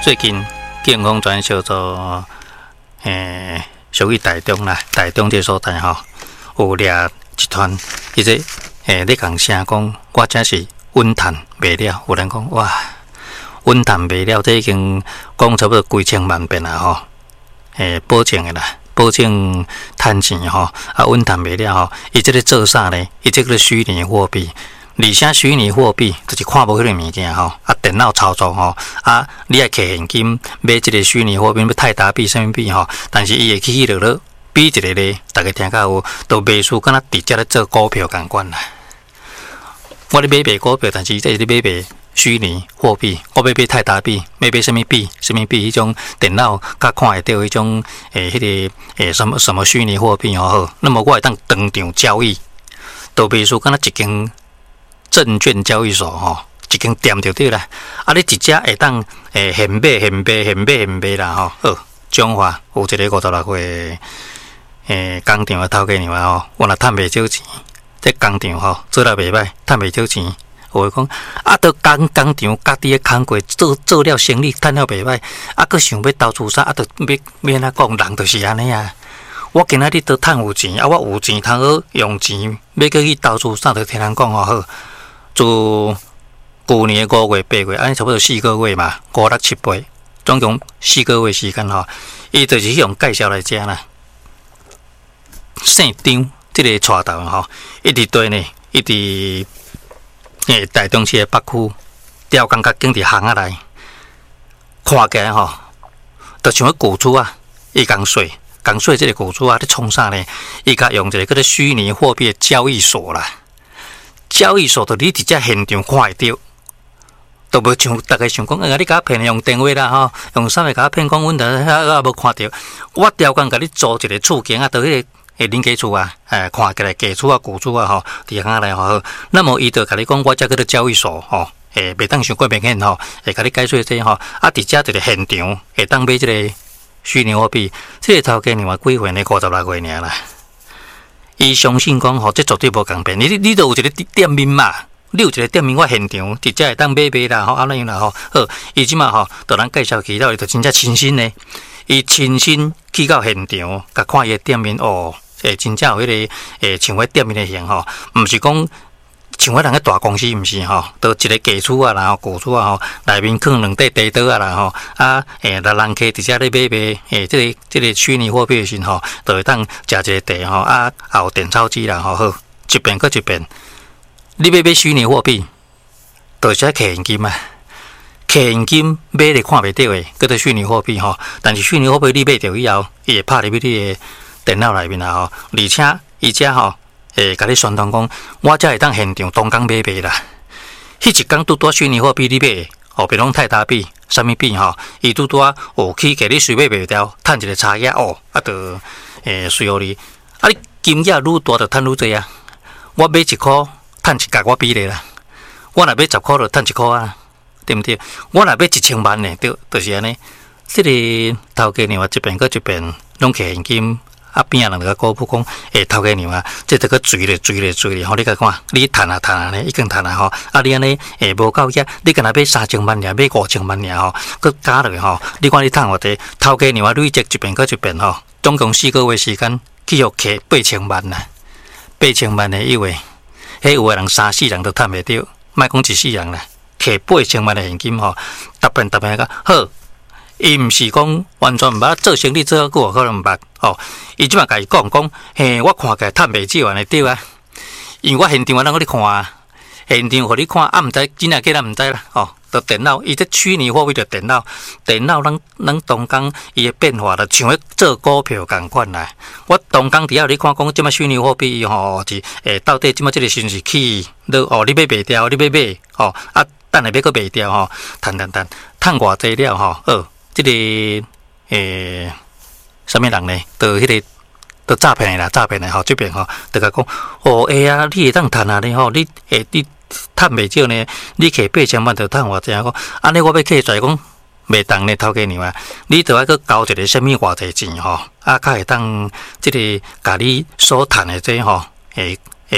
最近建工专小做属于台中啦，台中这所在吼，有掠一团，伊这咧讲声讲，我这是稳赚卖了。有人讲哇，稳赚卖了，这已经讲差不多几千万遍啦吼，保证的啦，保证赚钱吼，啊稳赚卖了吼，伊这个做啥呢？伊这个虚拟货币。而且虚拟货币就是看无迄个物件吼，啊电脑操作吼，啊你爱摕现金买这个虚拟货币，要泰达币、什么币吼，但是伊会起落落比一个咧，大家听到有，都卖出敢若直接咧做股票共款啦。我咧买股票，但是这是咧买虚拟货币，我要买泰达币，要买什么币？什么币？迄种电脑甲看会到迄种迄个什么虚拟货币吼，那么我会当当场交易，都卖出敢若一间证券交易所吼，一间店就对啦。啊，你直接会当现买啦吼。好，中华有一个56岁工厂的头家娘吼，我若赚袂少钱，这工厂吼做了袂歹，赚袂少钱。有诶讲啊，都工厂家己诶工过做了生意，赚了袂歹，啊，佮想要投资啥，啊，都要安怎讲，人就是安尼啊。我今仔日都赚有钱，啊，我有钱通好用钱，要佮去投资啥，就听人讲吼好。自去年5月、8月，安尼差不多4个月嘛，5、6、7、8，总共4个月时间吼。伊就是用介绍来讲啦。姓张这个带头吼，一直对呢，一直台中市的北区雕工甲经伫巷仔内，看起来吼，就像个古厝啊，伊共说这个古厝啊，咧创啥呢？伊甲用一个叫做虚拟货币的交易所啦。交易所就你直接现场看会到，都无像大家想讲，你甲我骗用电话啦吼，用啥物甲我骗讲，阮我无看到。我调工甲你租一个厝间啊，到迄个恁家厝啊，看起来家厝啊、古厝啊吼，伫遐来吼。那么伊就甲你讲，我这个交易所吼，袂当伤过明显吼，会甲你解说这吼，啊，直接一个现场会当买这个虚拟货币，这个头家你话几岁呢？56岁尔啦。伊相信讲吼，这绝对无共变。你都有一个店面嘛，你有一个店面，我现场直接会当买啦吼，安尼啦吼。好，伊即马吼，就咱介绍起到，伊就真正亲身呢。伊亲身去到现场，甲看伊个店面哦，真正有迄个像迄店面的型吼，毋是讲像迄人个大公司，毋是吼，都一个家厝啊，然后古厝啊吼，内面放2块地刀啊啦吼，啊来人客直接咧买这个虚拟货币的时吼，就会当食一个地吼，啊也有电钞机啦吼，好一遍搁一遍。你要买虚拟货币，就是爱摕现金啊，摕现金买咧看袂到诶，叫做虚拟货币吼。但是虚拟货币你买着以后，伊会拍入去你的电脑内面啦吼，而且伊遮吼。甲你宣传讲，我才会当现场当工买啦。迄一工拄虚拟货币你买，哦，比如讲泰达币、什么币吼，伊拄有去给你随买袂掉，趁一个差价哦，啊，就随互你。啊，你金额愈大，就趁愈济啊。我买1箍，趁1角我比例啦。我若买10箍，就趁1箍啊，对毋对？我若买1000万呢，就是安尼。这个头家娘一遍搁一遍，拢摕现金。啊边啊人个高普讲，头家娘啊，这个追咧，吼！你甲看，你赚啊呢，已经赚啊吼！啊你安尼无够遐，你敢若买3000万尔，买5000万尔吼，佮加落去吼，你看你赚偌济，头家娘啊累积一遍搁一遍吼，总共4个月时间，去互摕8000万啦，8000万的以为，迄有个人3、4人都赚袂到，莫讲1、4人啦，摕8000万的现金吼，逐遍个好。伊毋是讲完全毋捌做生意做好久，可能毋捌哦。伊即马甲伊讲，我看起来赚袂少安尼对啊。因为我现场我你看啊，现场互你看，啊毋知真啊假咱毋知啦哦。就电脑，伊这虚拟货币就电脑咱当工伊的变化，就像咧做股票共款啦。我当工伫遐你看讲，即马虚拟货币吼是到底即马即个是起落哦，你买袂掉，你买哦啊，等下要搁卖掉吼，赚偌济了吼，这个什么人呢？就迄个，就诈骗的啦，吼，这边吼，就甲讲，啊，你会当赚啊呢吼，你赚袂少呢，你摕8000万就赚偌济啊？讲，安尼我要客在讲，袂当呢，头家娘啊，你着爱去交一个什么偌济钱吼，啊，较会当即个甲你所赚的这吼，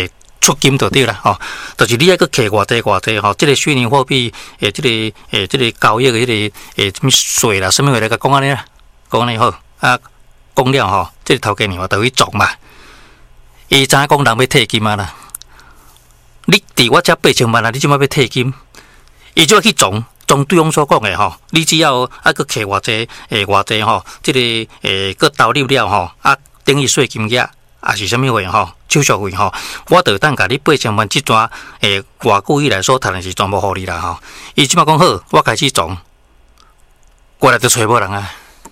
出金就对啦，吼，就是你爱去摕偌济吼，这个虚拟货币这个交易的迄个什么税啦，什么话来甲讲安尼啦，讲安尼好啊，讲了吼，这个头家娘就去做嘛，伊知影讲人要退金啊啦，你伫我遮8000万啊，你即摆要退金，伊就要去撞对方所讲的吼，你只要啊去摕偌济吼，这个个投入了吼，啊等于税金额。也是啥物货吼，手续费吼，我就当甲你8000万即段偌久以来所赚的是全部互你啦吼。伊即摆讲好，我开始撞，过来就找无人啊。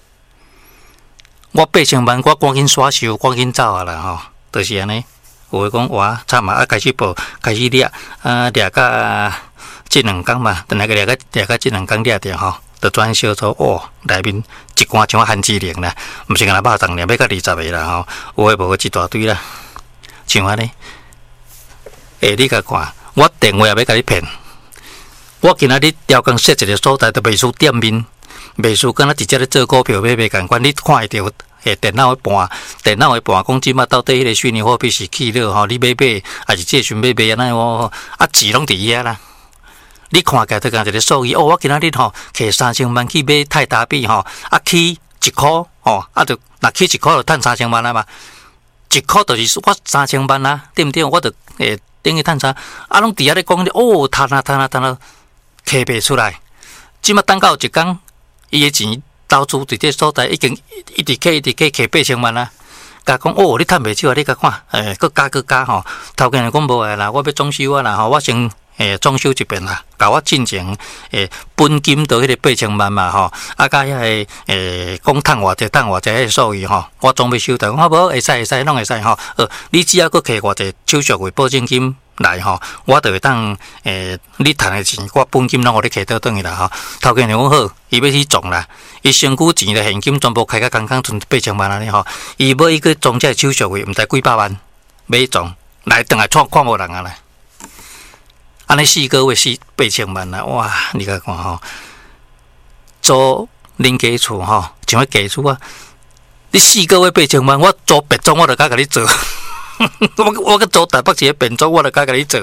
我8000万，我赶紧刷收，赶紧走啊啦吼，就是安尼。有诶讲哇，惨嘛，开始报，开始掠甲即2工嘛，等下个掠甲即2工掠着吼。就转小组内面一罐像含脂零啦，毋是干那肉粽尔，要到20个啦吼，有诶无一大堆啦，像安尼。你甲看，我电话也要甲你骗，我今仔日调工设一个所在，都袂输店面，袂输敢若直接咧做股票买卖共款，你看会着电脑诶盘，讲即马到底迄个虚拟货币是起落吼，你要买还是借想要买安尼哦，啊钱拢伫遐啦。你看起来就讲一个数字我今仔日吼摕3000万去买泰达币吼，啊起1箍吼，啊就若起1箍就赚3000万啊嘛，1箍就是我3000万啊，对毋对？我就等于赚啥？啊，拢伫遐咧讲赚啊，摕袂出来。即马等到一工，伊诶钱投资伫这所在已经一直摕8000万啊。甲讲你赚袂少啊！你甲看，佮加吼，头家讲无诶啦，我要装修啊啦吼，我先。装修一遍啦，甲我进前本金到迄个8000万嘛吼，啊甲遐个讲趁偌济迄个数字吼，我总要收到，我无会使拢会使吼。你只要佮摕偌济手续费保证金来吼，我就会当你赚的钱，我本金拢互你摕倒转去啦吼。头家讲好，伊要去撞啦，伊身躯钱的现金全部开甲刚剩8000万安尼吼，伊要伊去撞这手续费，毋知几百万，要撞来等来看无人啊来。安尼4个月是8000万啊！哇，你甲看吼，租恁家厝吼，像迄家厝啊，你4个月8000万，我租别庄我就甲你做，我去租台北市的便庄我就甲你做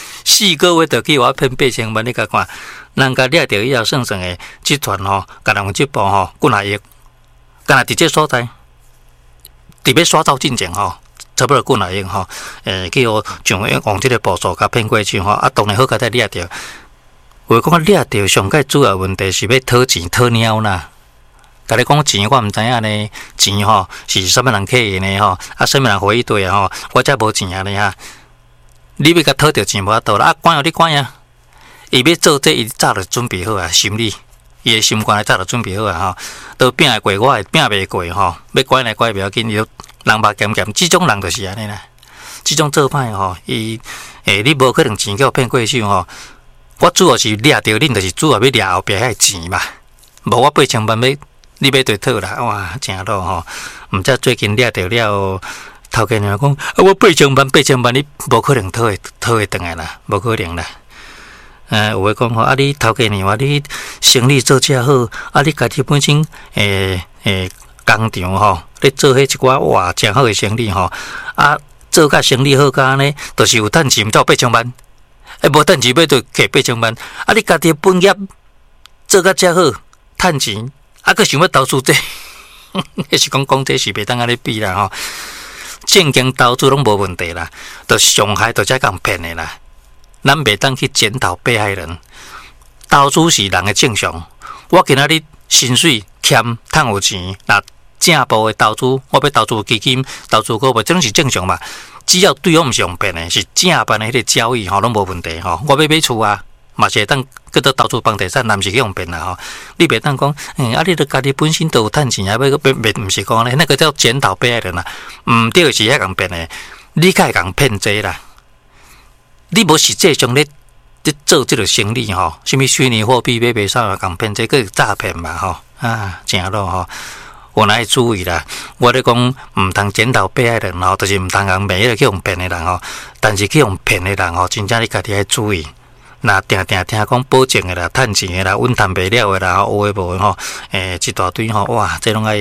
，4个月就去我骗8000万，你甲看，人家掠着以后算的集团吼，甲人这部吼，几若亿，敢若伫这所在，伫要刷走进前吼。差不多几若亿吼，去像往这个步数甲骗过去吼，啊，当然好甲再掠着。话讲掠着上界主要问题是要讨钱讨猫啦。甲你讲钱我毋知影呢，钱吼是啥物人客的呢吼，啊，啥物人互伊对啊吼，我才无钱啊呢哈。你要甲讨着钱无法度啦，啊，管你管啊，伊要做这伊早就准备好啊，心理，伊的心肝早就准备好啊吼，都拼会过，我会拼袂过吼，要管来管袂要紧，伊人目咸咸，即种人就是安尼啦。即种做歹吼，伊你无可能钱叫骗过手吼。我主要是掠着恁，就是主要要掠后壁遐钱嘛。无我8000万你要对讨啦，哇，真落吼。毋则最近掠着了，头家娘讲我8000万，你无可能讨会转来啦，无可能啦。有诶讲吼，啊，你头家娘话你生意做遮好，啊，你家己本身工厂吼，咧做迄一寡哇真好诶生意吼，啊，做甲生意好甲安尼，就是有趁钱，才有8000万，无趁钱要就摕8000万，啊，你家己本业做甲遮好，趁钱，啊，佮想要投资这，迄是讲这是袂当安尼比啦吼，正经投资拢无问题啦，就上海就才共骗诶啦，咱袂当去检讨被害人，投资是人诶正常，我今仔日薪水欠趁有钱，那正步的投资，我要投资基金、投资股票，这种是正常嘛。只要对方毋是用骗的，是正办的迄个交易吼，拢无问题吼。我要买厝啊，嘛是会当去到投资房地产，但毋是去用骗啦吼。你别当讲，啊，你著家己本身都有趁钱，啊，要毋是讲咧，那个叫检讨被害人啦。毋对是遐共骗的，你才会共骗这啦。你无实际上咧做这个生意吼，什么虚拟货币买卖啥共骗，这个诈骗嘛吼。啊，正咯吼，我来注意啦。我咧讲毋通检讨被害人吼，就是毋通讲每个去用骗的人吼。但是去用骗的人吼，真正你家己爱注意。那定听讲保证的啦、趁钱的啦、稳赚袂了的啦，有诶无吼，一大堆吼，哇，这拢爱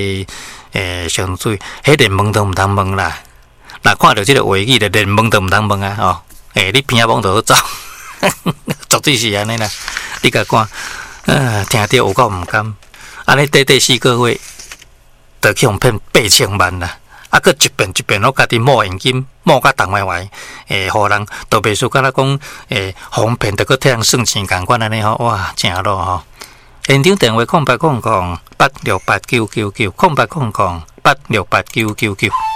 上水，迄连问都毋通问啦。那看到这个话语，就连问都毋通问啊吼。 你偏啊往倒走，绝对是安尼啦。你甲看，听着有够毋甘，安尼短4个月，就去互骗8000万啦。啊，佮一遍一遍，我家己冒现金，冒甲动歪歪，互人都袂输，敢若讲，哄骗着佮替人算钱共款安尼吼，哇，正咯吼。现场电话0800868999，0800868999。